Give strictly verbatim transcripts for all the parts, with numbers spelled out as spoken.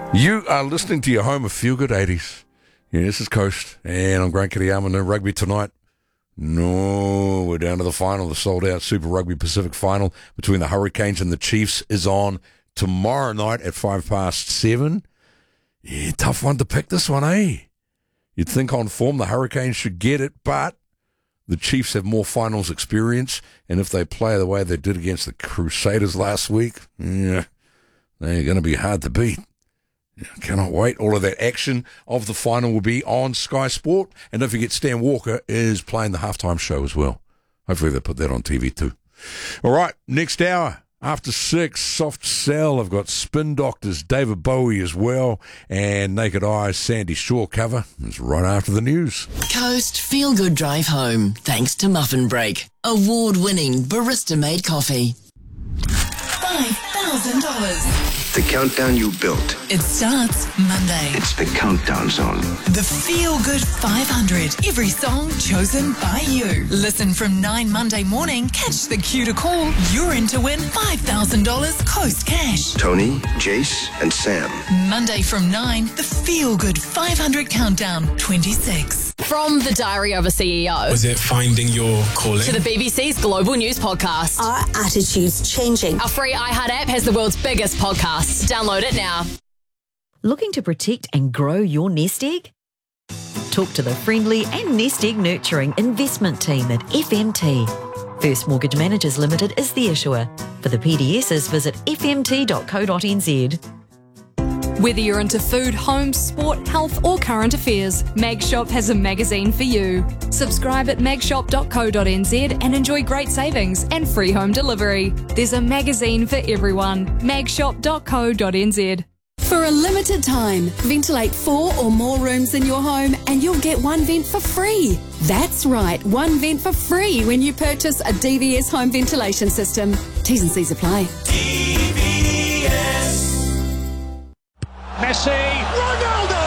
You are listening to your home of Feel Good eighties. Yeah, this is Coast, and I'm Grant Kittyama. No rugby tonight. No, we're down to the final. The sold-out Super Rugby Pacific final between the Hurricanes and the Chiefs is on tomorrow night at five past seven. Yeah, tough one to pick this one, eh? You'd think on form the Hurricanes should get it, but the Chiefs have more finals experience, and if they play the way they did against the Crusaders last week, yeah, they're going to be hard to beat. Cannot wait. All of that action of the final will be on Sky Sport. And don't forget, Stan Walker is playing the halftime show as well. Hopefully they put that on T V too. All right, next hour, after six, Soft Cell. I've got Spin Doctors, David Bowie as well, and Naked Eyes, Sandy Shaw cover. It's right after the news. Coast Feel Good Drive Home, thanks to Muffin Break. Award-winning barista-made coffee. five thousand dollars. The countdown you built. It starts Monday. It's the countdown zone. The Feel Good five hundred. Every song chosen by you. Listen from nine Monday morning. Catch the cue to call. You're in to win five thousand dollars Coast Cash. Tony, Jace, and Sam. Monday from nine. The Feel Good five hundred Countdown twenty-six. From the Diary of a C E O. Was it finding your calling? To the B B C's Global News Podcast. Our attitudes changing. Our free iHeart app has the world's biggest podcast. Download it now. Looking to protect and grow your nest egg? Talk to the friendly and nest egg nurturing investment team at F M T. First Mortgage Managers Limited is the issuer. For the P D Ss, visit f m t dot co dot n z. Whether you're into food, home, sport, health or current affairs, Magshop has a magazine for you. Subscribe at magshop dot co dot n z and enjoy great savings and free home delivery. There's a magazine for everyone. magshop dot co dot n z. For a limited time, ventilate four or more rooms in your home and you'll get one vent for free. That's right, one vent for free when you purchase a D V S home ventilation system. T's and C's apply. D V S. Messi, Ronaldo!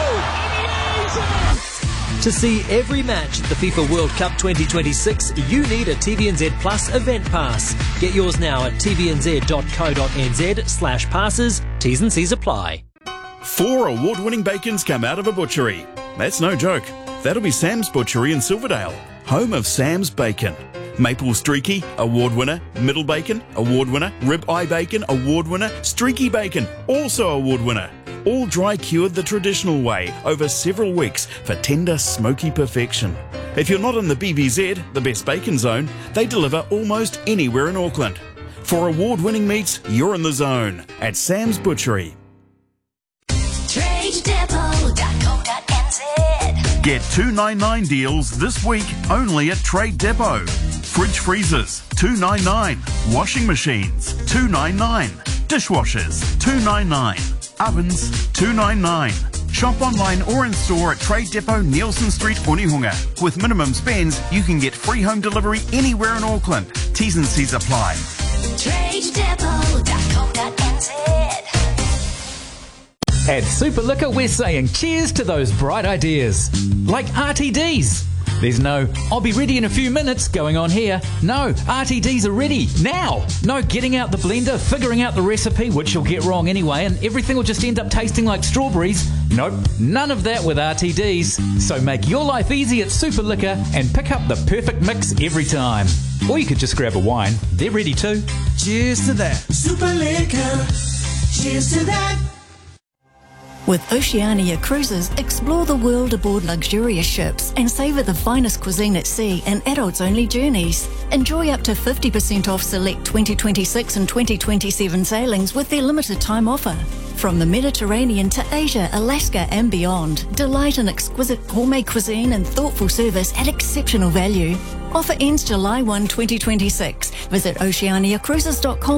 To see every match at the FIFA World Cup twenty twenty-six, you need a T V N Z Plus event pass. Get yours now at t v n z dot co dot n z slash passes. T's and C's apply. Four award-winning bacons come out of a butchery. That's no joke. That'll be Sam's Butchery in Silverdale, home of Sam's Bacon. Maple Streaky, award winner. Middle Bacon, award winner. Rib Eye Bacon, award winner. Streaky Bacon, also award winner. All dry cured the traditional way over several weeks for tender, smoky perfection. If you're not in the B B Z, the best bacon zone, they deliver almost anywhere in Auckland. For award-winning meats, you're in the zone at Sam's Butchery. trade depot dot co dot n z. Get two ninety-nine deals this week only at Trade Depot. Fridge freezers, two ninety-nine. Washing machines, two ninety-nine. Dishwashers, two ninety-nine. Ovens, two ninety-nine. Shop online or in store at Trade Depot, Nielsen Street, Onehunga. With minimum spends, you can get free home delivery anywhere in Auckland. T's and C's apply. trade depot dot co dot n z. At Super Liquor, we're saying cheers to those bright ideas. Like R T Ds. There's no, I'll be ready in a few minutes going on here. No, R T Ds are ready now. No getting out the blender, figuring out the recipe, which you'll get wrong anyway, and everything will just end up tasting like strawberries. Nope, none of that with R T Ds. So make your life easy at Super Liquor and pick up the perfect mix every time. Or you could just grab a wine. They're ready too. Cheers to that. Super Liquor. Cheers to that. With Oceania Cruises, explore the world aboard luxurious ships and savour the finest cuisine at sea in adults-only journeys. Enjoy up to fifty percent off select twenty twenty-six and twenty twenty-seven sailings with their limited time offer. From the Mediterranean to Asia, Alaska and beyond, delight in exquisite gourmet cuisine and thoughtful service at exceptional value. Offer ends July first, twenty twenty-six. Visit oceania cruises dot com